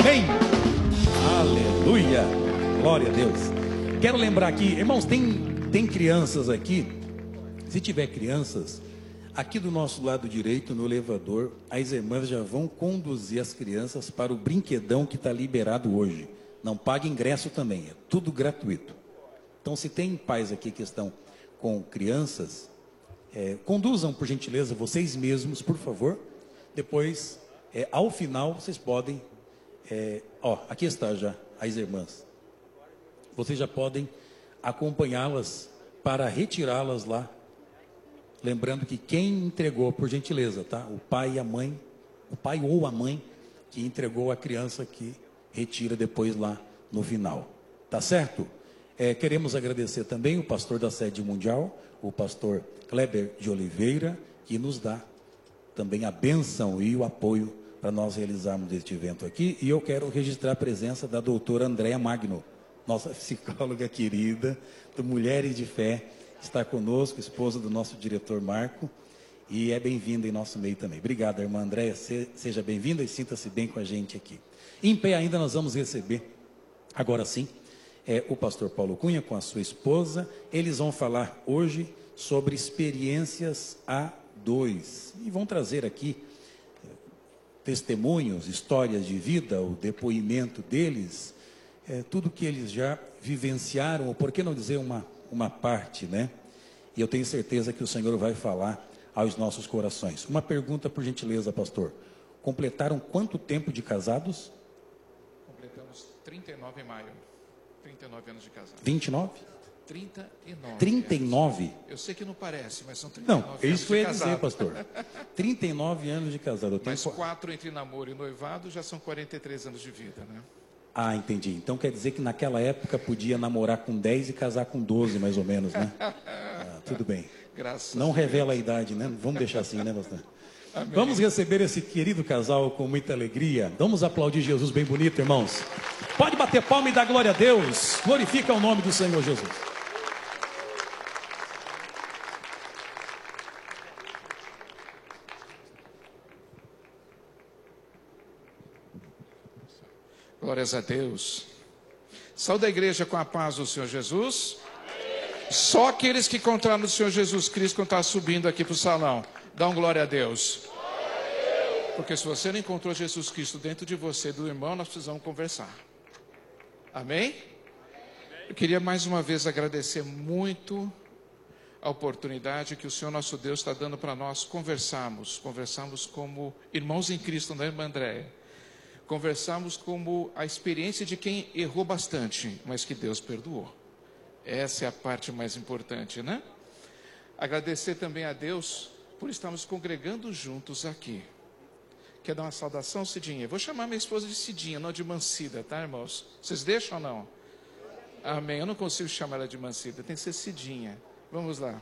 Amém? Aleluia. Glória a Deus. Quero lembrar aqui, irmãos, tem crianças aqui. Se tiver crianças, aqui do nosso lado direito, no elevador, as irmãs já vão conduzir as crianças para o brinquedão que está liberado hoje. Não paga ingresso também, é tudo gratuito. Então, se tem pais aqui que estão com crianças, conduzam, por gentileza, vocês mesmos, por favor. Depois, ao final, vocês podem... aqui está já as irmãs. Vocês já podem acompanhá-las para retirá-las lá. Lembrando que quem entregou, por gentileza, tá? O pai e a mãe, o pai ou a mãe que entregou a criança que retira depois lá no final. Tá certo? Queremos agradecer também o pastor da Sede Mundial, o pastor Kleber de Oliveira, que nos dá também a bênção e o apoio para nós realizarmos este evento aqui. E eu quero registrar a presença da doutora Andréa Magno, nossa psicóloga querida, do Mulheres de Fé, está conosco, esposa do nosso diretor Marco, e é bem-vinda em nosso meio também. Obrigado, irmã Andréa, seja bem-vinda e sinta-se bem com a gente aqui. Em pé ainda nós vamos receber, agora sim, o pastor Paulo Cunha com a sua esposa. Eles vão falar hoje sobre experiências A2, e vão trazer aqui testemunhos, histórias de vida, o depoimento deles, tudo que eles já vivenciaram, ou por que não dizer uma parte, né? E eu tenho certeza que o Senhor vai falar aos nossos corações. Uma pergunta, por gentileza, pastor. Completaram quanto tempo de casados? Completamos 39 em maio. 39 anos de casado. 29? 39. 39? Anos. Eu sei que não parece, mas são 39 anos de casado. Não, isso eu ia dizer, pastor. 39 anos de casado. Mas 4 entre namoro e noivado já são 43 anos de vida, né? Ah, entendi. Então quer dizer que naquela época podia namorar com 10 e casar com 12, mais ou menos, né? Tudo bem. Graças não a Deus. Revela a idade, né? Vamos deixar assim, né, pastor? Amém. Vamos receber esse querido casal com muita alegria. Vamos aplaudir Jesus bem bonito, irmãos. Pode bater palma e dar glória a Deus. Glorifica o nome do Senhor Jesus. Glórias a Deus. Saúde a igreja com a paz do Senhor Jesus. Amém. Só aqueles que encontraram o Senhor Jesus Cristo quando está subindo aqui para o salão, dão glória a Deus. Porque se você não encontrou Jesus Cristo dentro de você, do irmão, nós precisamos conversar. Amém? Eu queria mais uma vez agradecer muito a oportunidade que o Senhor nosso Deus está dando para nós conversarmos como irmãos em Cristo, né, irmã Andréia? Conversamos como a experiência de quem errou bastante, mas que Deus perdoou. Essa é a parte mais importante, né? Agradecer também a Deus por estarmos congregando juntos aqui. Quer dar uma saudação, Cidinha? Vou chamar minha esposa de Cidinha, não de Mancida, tá, irmãos? Vocês deixam ou não? Amém. Eu não consigo chamar ela de Mancida, tem que ser Cidinha. Vamos lá.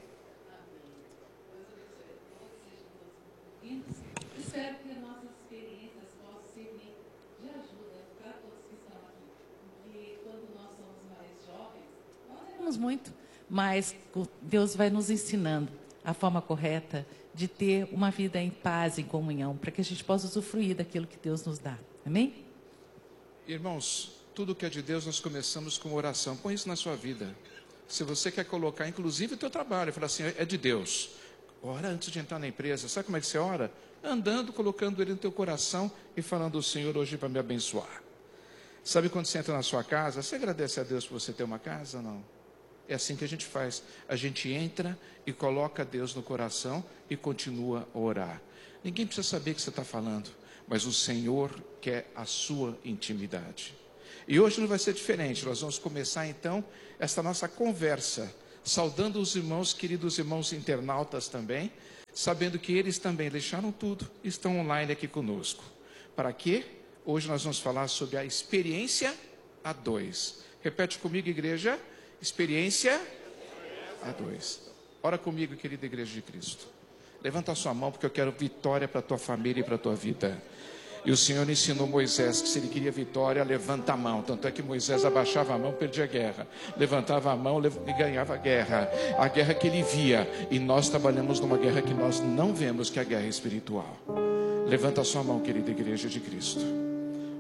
Espero que a nossa experiências possam servir de ajuda para todos que estão aqui. Porque quando nós somos mais jovens, nós erramos muito, mas Deus vai nos ensinando a forma correta de ter uma vida em paz, em comunhão, para que a gente possa usufruir daquilo que Deus nos dá. Amém? Irmãos, tudo que é de Deus nós começamos com oração. Põe isso na sua vida. Se você quer colocar, inclusive, o teu trabalho, falar assim, é de Deus. Ora antes de entrar na empresa. Sabe como é que você ora? Andando, colocando ele no teu coração e falando, o Senhor hoje vai me abençoar. Sabe quando você entra na sua casa, você agradece a Deus por você ter uma casa ou não? É assim que a gente faz. A gente entra e coloca Deus no coração e continua a orar. Ninguém precisa saber o que você está falando, mas o Senhor quer a sua intimidade. E hoje não vai ser diferente. Nós vamos começar então esta nossa conversa, saudando os irmãos, queridos irmãos internautas também, sabendo que eles também deixaram tudo, estão online aqui conosco. Para quê? Hoje nós vamos falar sobre a experiência A2. Repete comigo, igreja. Experiência A2. Ora comigo, querida igreja de Cristo. Levanta a sua mão, porque eu quero vitória para a tua família e para a tua vida. E o Senhor ensinou Moisés que se ele queria vitória, levanta a mão. Tanto é que Moisés abaixava a mão, perdia a guerra. Levantava a mão e ganhava a guerra. A guerra que ele via. E nós trabalhamos numa guerra que nós não vemos, que é a guerra espiritual. Levanta a sua mão, querida igreja de Cristo.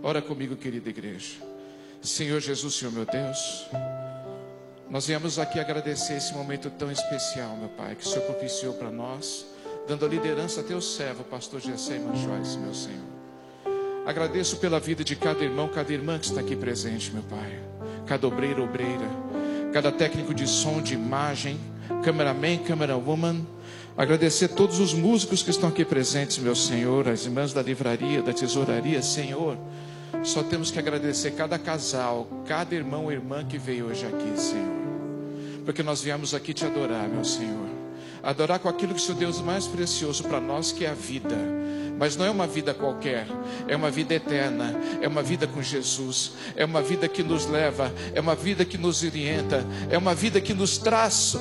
Ora comigo, querida igreja. Senhor Jesus, Senhor meu Deus, nós viemos aqui agradecer esse momento tão especial, meu Pai, que o Senhor propiciou para nós, dando a liderança a teu servo, pastor Gessé Joyce, meu Senhor. Agradeço pela vida de cada irmão, cada irmã que está aqui presente, meu Pai. Cada obreiro, obreira, cada técnico de som, de imagem, cameraman, camerawoman. Agradecer todos os músicos que estão aqui presentes, meu Senhor, as irmãs da livraria, da tesouraria, Senhor. Só temos que agradecer cada casal, cada irmão ou irmã que veio hoje aqui, Senhor. Porque nós viemos aqui te adorar, meu Senhor. Adorar com aquilo que o Senhor Deus mais precioso para nós, que é a vida. Mas não é uma vida qualquer, é uma vida eterna, é uma vida com Jesus, é uma vida que nos leva, é uma vida que nos orienta, é uma vida que nos traz,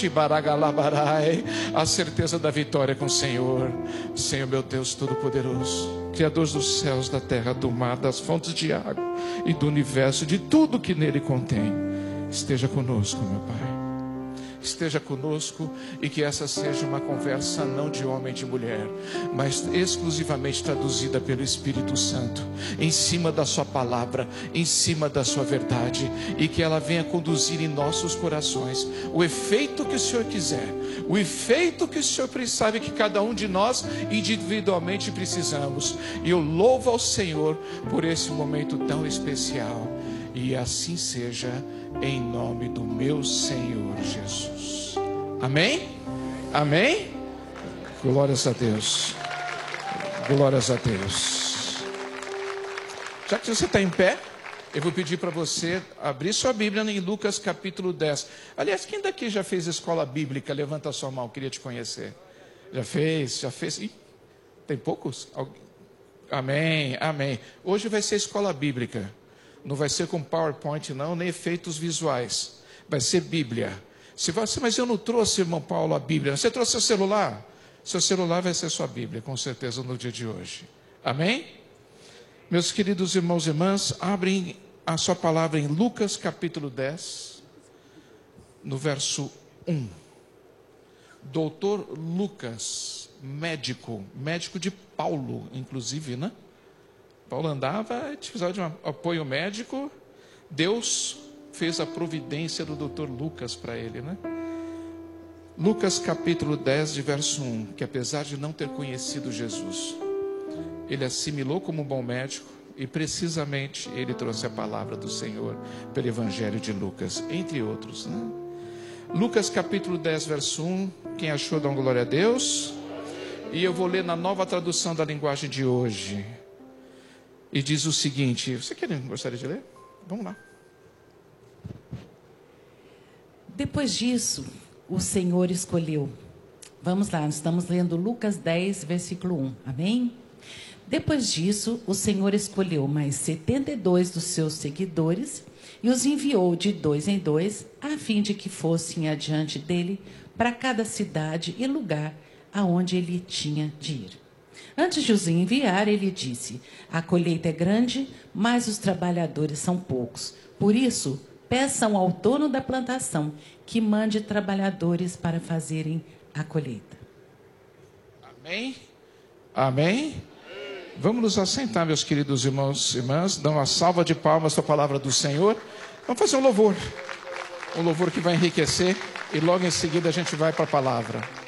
a certeza da vitória com o Senhor. Senhor meu Deus Todo-Poderoso, Criador dos céus, da terra, do mar, das fontes de água e do universo, de tudo que nele contém, esteja conosco, meu Pai. Esteja conosco, e que essa seja uma conversa não de homem e de mulher, mas exclusivamente traduzida pelo Espírito Santo, em cima da sua palavra, em cima da sua verdade, e que ela venha conduzir em nossos corações o efeito que o Senhor quiser, o efeito que o Senhor sabe que cada um de nós individualmente precisamos. E eu louvo ao Senhor por esse momento tão especial, e assim seja, em nome do meu Senhor Jesus. Amém? Amém? Glórias a Deus. Glórias a Deus. Já que você está em pé, eu vou pedir para você abrir sua Bíblia em Lucas capítulo 10. Aliás, quem daqui já fez escola bíblica? Levanta a sua mão, queria te conhecer. Já fez? Já fez? Ih, tem poucos? Amém, amém. Hoje vai ser escola bíblica. Não vai ser com PowerPoint não, nem efeitos visuais. Vai ser Bíblia. Se você, mas eu não trouxe, irmão Paulo, a Bíblia. Você trouxe seu celular? Seu celular vai ser sua Bíblia, com certeza, no dia de hoje. Amém? Meus queridos irmãos e irmãs, abrem a sua palavra em Lucas capítulo 10, no verso 1. Doutor Lucas, médico de Paulo, inclusive, né? Paulo andava, precisava de um apoio médico. Deus fez a providência do doutor Lucas para ele, né? Lucas capítulo 10, de verso 1, que apesar de não ter conhecido Jesus, ele assimilou como um bom médico, e precisamente ele trouxe a palavra do Senhor pelo Evangelho de Lucas, entre outros, né? Lucas capítulo 10, verso 1, quem achou, dá uma glória a Deus. E eu vou ler na nova tradução da linguagem de hoje. E diz o seguinte, você gostaria de ler? Vamos lá. Depois disso, o Senhor escolheu. Vamos lá, nós estamos lendo Lucas 10, versículo 1. Amém? Depois disso, o Senhor escolheu mais 72 dos seus seguidores e os enviou de 2 em 2, a fim de que fossem adiante dele para cada cidade e lugar aonde ele tinha de ir. Antes de os enviar, ele disse: a colheita é grande, mas os trabalhadores são poucos. Por isso, peçam ao dono da plantação que mande trabalhadores para fazerem a colheita. Amém? Amém? Vamos nos assentar, meus queridos irmãos e irmãs. Dá uma salva de palmas para a palavra do Senhor. Vamos fazer um louvor. Um louvor que vai enriquecer. E logo em seguida a gente vai para a palavra.